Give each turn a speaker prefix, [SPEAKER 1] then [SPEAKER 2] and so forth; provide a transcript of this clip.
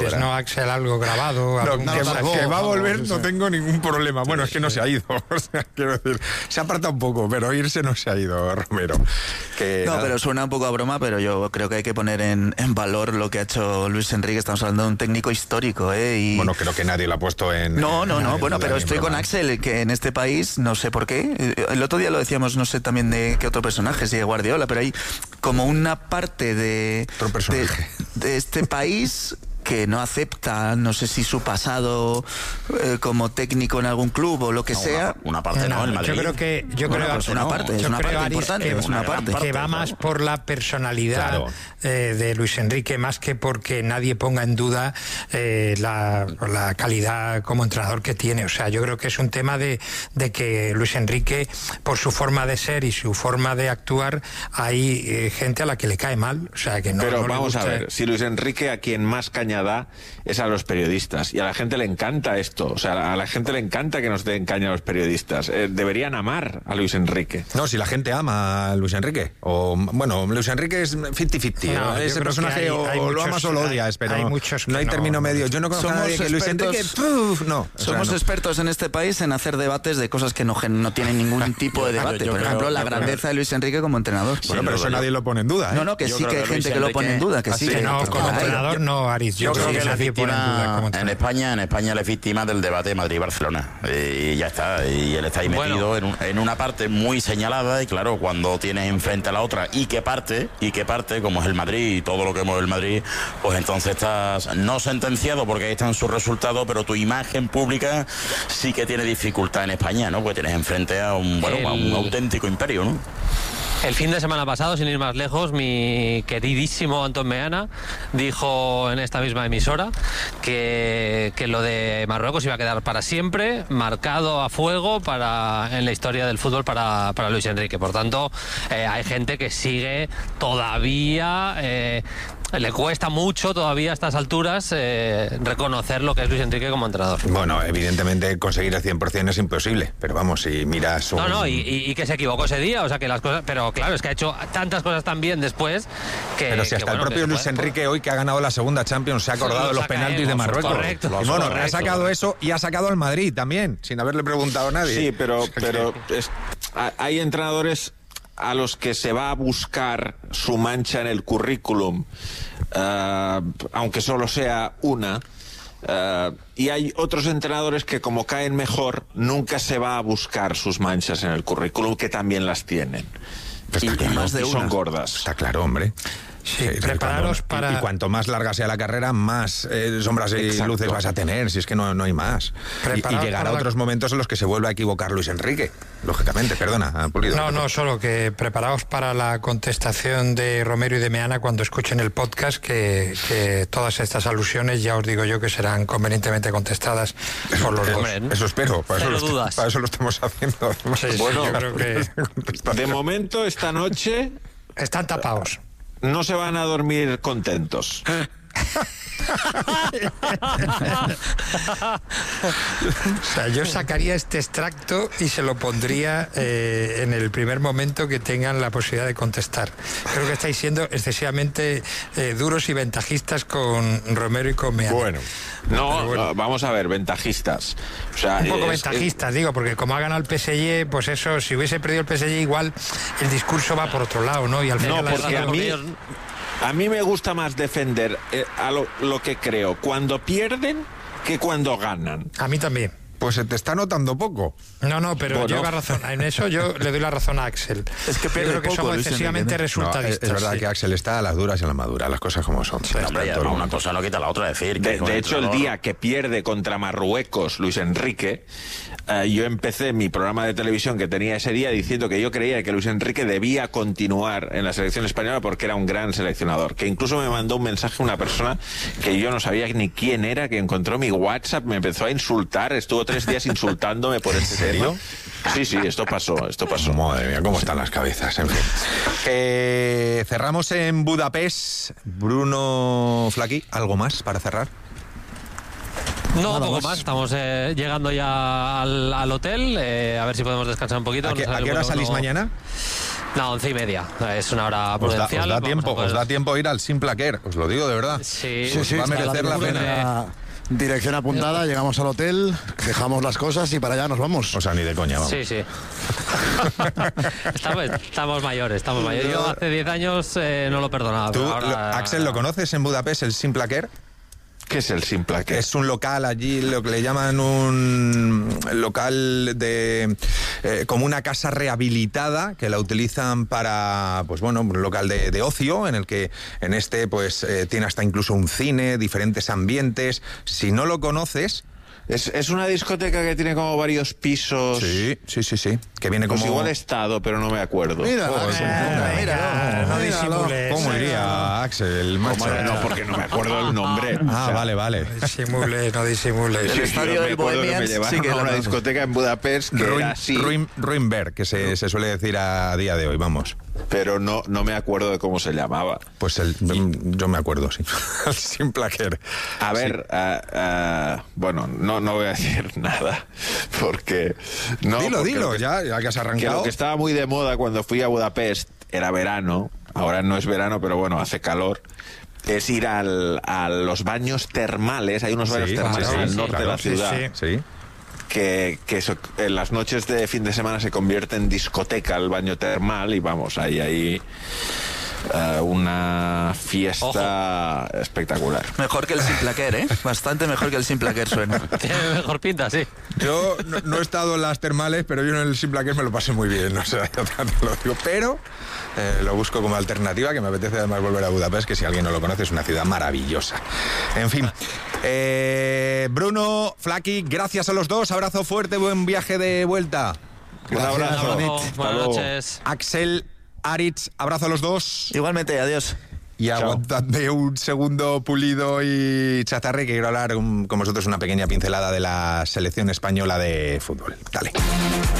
[SPEAKER 1] dices,
[SPEAKER 2] fuera.
[SPEAKER 1] no, Axel, algo grabado.
[SPEAKER 2] Que va a volver, no tengo ningún problema. Bueno, es que no se ha ido. O sea, quiero decir, se aparta un poco, pero irse no se ha ido, Romero.
[SPEAKER 3] Pero suena un poco a broma, pero yo creo que hay que poner en valor lo que ha hecho Luis Enrique. Estamos hablando de un técnico histórico, ¿eh?
[SPEAKER 2] Bueno, creo que nadie lo ha puesto en...
[SPEAKER 3] No. Bueno, pero estoy con Axel, que en este país, no sé por qué, el otro día lo decíamos, no sé también de qué otro personaje, si de Guardiola, pero hay como una parte de este país que no acepta, no sé si su pasado como técnico en algún club o lo que sea.
[SPEAKER 4] Una parte no, el Madrid.
[SPEAKER 1] Yo creo
[SPEAKER 3] es una parte importante, es una parte.
[SPEAKER 1] Que va más por la personalidad de Luis Enrique, más que porque nadie ponga en duda la calidad como entrenador que tiene. O sea, yo creo que es un tema de que Luis Enrique, por su forma de ser y su forma de actuar, hay gente a la que le cae mal. O sea, que no.
[SPEAKER 5] Pero
[SPEAKER 1] no
[SPEAKER 5] vamos
[SPEAKER 1] le gusta.
[SPEAKER 5] a ver, si Luis Enrique a quien más caña da es a los periodistas, y a la gente le encanta esto, o sea, a la gente le encanta que nos den caña a los periodistas. Deberían amar a Luis Enrique.
[SPEAKER 2] No, si la gente ama a Luis Enrique, o bueno, Luis Enrique es 50-50,
[SPEAKER 1] No,
[SPEAKER 2] ese personaje
[SPEAKER 1] hay
[SPEAKER 2] o lo amas o lo odias, pero no hay término medio. Yo no conozco a nadie que Luis Enrique...
[SPEAKER 3] Somos expertos en este país en hacer debates de cosas que no tienen ningún tipo de debate. Por ejemplo, la grandeza de Luis Enrique como entrenador.
[SPEAKER 2] Bueno, pero eso nadie lo pone en duda, ¿eh?
[SPEAKER 3] No, que sí que hay gente que lo pone en duda, que sí.
[SPEAKER 1] No, como entrenador no, Aris.
[SPEAKER 4] Yo creo que en España él es víctima del debate de Madrid-Barcelona. Y ya está. Y él está ahí metido en una parte muy señalada. Y claro, cuando tienes enfrente a la otra y que parte, como es el Madrid y todo lo que mueve el Madrid, pues entonces estás no sentenciado porque ahí están sus resultados, pero tu imagen pública sí que tiene dificultad en España, ¿no? Porque tienes enfrente a un auténtico imperio, ¿no?
[SPEAKER 6] El fin de semana pasado, sin ir más lejos, mi queridísimo Antón Meana dijo en esta misma emisora que lo de Marruecos iba a quedar para siempre, marcado a fuego en la historia del fútbol para Luis Enrique. Por tanto, hay gente que sigue todavía... le cuesta mucho todavía a estas alturas reconocer lo que es Luis Enrique como entrenador.
[SPEAKER 2] Bueno, evidentemente conseguir el 100% es imposible, pero vamos, si miras...
[SPEAKER 6] y que se equivocó ese día, o sea que las cosas... Pero claro, es que ha hecho tantas cosas tan bien después que...
[SPEAKER 2] Pero si hasta el propio Luis Enrique hoy, que ha ganado la segunda Champions, se ha acordado de los penaltis de Marruecos.
[SPEAKER 6] Correcto.
[SPEAKER 2] Bueno, ha sacado eso y ha sacado al Madrid también, sin haberle preguntado a nadie.
[SPEAKER 5] Sí, pero hay entrenadores a los que se va a buscar su mancha en el currículum, aunque solo sea una, y hay otros entrenadores que, como caen mejor, nunca se va a buscar sus manchas en el currículum, que también las tienen. Y son gordas.
[SPEAKER 2] Está claro, hombre.
[SPEAKER 1] Sí, prepararos para...
[SPEAKER 2] Y cuanto más larga sea la carrera, más sombras y luces vas a tener, si es que no hay más. Y llegará a otros momentos en los que se vuelve a equivocar Luis Enrique, lógicamente. Perdona, Pulido.
[SPEAKER 1] No, solo que preparaos para la contestación de Romero y de Meana cuando escuchen el podcast, que todas estas alusiones ya os digo yo que serán convenientemente contestadas por los dos.
[SPEAKER 2] Eso espero, para eso lo estamos haciendo.
[SPEAKER 1] Sí, bueno, yo creo que...
[SPEAKER 5] De momento, esta noche...
[SPEAKER 1] Están tapados.
[SPEAKER 5] No se van a dormir contentos.
[SPEAKER 1] O sea, yo sacaría este extracto y se lo pondría en el primer momento que tengan la posibilidad de contestar. Creo que estáis siendo excesivamente duros y ventajistas con Romero y con Meana.
[SPEAKER 5] Bueno, vamos a ver, ventajistas. O sea,
[SPEAKER 1] un poco ventajistas, digo, porque como ha ganado el PSG, pues eso, si hubiese perdido el PSG, igual el discurso va por otro lado, ¿no? Y al final
[SPEAKER 5] a mí me gusta más defender a lo que creo cuando pierden que cuando ganan.
[SPEAKER 1] A mí también.
[SPEAKER 2] Pues se te está notando poco.
[SPEAKER 1] No, pero lleva razón. En eso yo le doy la razón a Axel.
[SPEAKER 3] Es que pierde
[SPEAKER 1] yo creo que
[SPEAKER 3] poco,
[SPEAKER 1] somos excesivamente resultadistas.
[SPEAKER 2] Es verdad que Axel está a las duras y a las maduras, las cosas como son.
[SPEAKER 4] Pero, hombre, una cosa no quita la otra. Decir que
[SPEAKER 5] de hecho, el día que pierde contra Marruecos Luis Enrique, yo empecé mi programa de televisión que tenía ese día diciendo que yo creía que Luis Enrique debía continuar en la selección española porque era un gran seleccionador. Que incluso me mandó un mensaje una persona que yo no sabía ni quién era, que encontró mi WhatsApp, me empezó a insultar, estuvo 3 días insultándome por este tema. Sí, esto pasó.
[SPEAKER 2] Madre mía, cómo están las cabezas, en fin. Cerramos en Budapest. Bruno Flaqui, ¿algo más para cerrar?
[SPEAKER 6] No, poco más. Estamos llegando ya al hotel. A ver si podemos descansar un poquito.
[SPEAKER 2] ¿A qué hora salís mañana?
[SPEAKER 6] No, 11:30. Es una hora prudencial.
[SPEAKER 2] Os da tiempo ir al Simplaquer, os lo digo de verdad.
[SPEAKER 6] Sí,
[SPEAKER 2] va a merecer la pena.
[SPEAKER 7] Dirección apuntada, llegamos al hotel, dejamos las cosas y para allá nos vamos.
[SPEAKER 2] O sea, ni de coña, vamos.
[SPEAKER 6] Sí. estamos mayores. Yo hace 10 años no lo perdonaba.
[SPEAKER 2] ¿Tú,
[SPEAKER 6] ahora...
[SPEAKER 2] Axel, lo conoces en Budapest, el Simplaquer?
[SPEAKER 5] ¿Qué es el Simplaquer?
[SPEAKER 2] Es un local allí, lo que le llaman un local de como una casa rehabilitada que la utilizan para, pues bueno, un local de ocio en el que pues tiene hasta incluso un cine, diferentes ambientes. Si no lo conoces...
[SPEAKER 5] Es una discoteca que tiene como varios pisos.
[SPEAKER 2] Sí. Que viene como...
[SPEAKER 5] Pues igual he estado, pero no me acuerdo.
[SPEAKER 7] Mira,
[SPEAKER 1] no disimules.
[SPEAKER 2] ¿Cómo iría, Axel?
[SPEAKER 5] No, porque no me acuerdo el nombre.
[SPEAKER 2] Vale.
[SPEAKER 1] No disimules.
[SPEAKER 3] El estadio del Bohemians,
[SPEAKER 5] me llevaron a una discoteca en Budapest que era así.
[SPEAKER 2] Ruinberg, que se suele decir a día de hoy, vamos.
[SPEAKER 5] Pero no me acuerdo de cómo se llamaba.
[SPEAKER 2] Pues yo me acuerdo, sí. El Simplaquer.
[SPEAKER 5] A ver, bueno, no voy a decir nada, porque...
[SPEAKER 2] Dilo, ya que has arrancado.
[SPEAKER 5] Que lo que estaba muy de moda cuando fui a Budapest era verano, ahora no es verano, pero bueno, hace calor, es ir a los baños termales, hay unos baños termales al norte de la ciudad.
[SPEAKER 2] Sí.
[SPEAKER 5] Que en las noches de fin de semana se convierte en discoteca el baño termal y vamos, hay una fiesta espectacular.
[SPEAKER 3] Mejor que el Simplaquer, ¿eh? Bastante mejor que el Simplaquer suena.
[SPEAKER 6] Tiene mejor pinta, sí.
[SPEAKER 2] Yo no he estado en las termales, pero yo en el Simplaquer me lo pasé muy bien, o sea, yo tanto lo digo. Pero lo busco como alternativa, que me apetece además volver a Budapest, que si alguien no lo conoce es una ciudad maravillosa. En fin, Bruno, Flaky, gracias a los dos, abrazo fuerte, buen viaje de vuelta.
[SPEAKER 5] Un abrazo.
[SPEAKER 6] Buenas noches.
[SPEAKER 2] Axel, Aritz, abrazo a los dos.
[SPEAKER 3] Igualmente, adiós.
[SPEAKER 2] Y aguantadme un segundo, Pulido y Chatarri, que quiero hablar con vosotros una pequeña pincelada de la selección española de fútbol. Dale.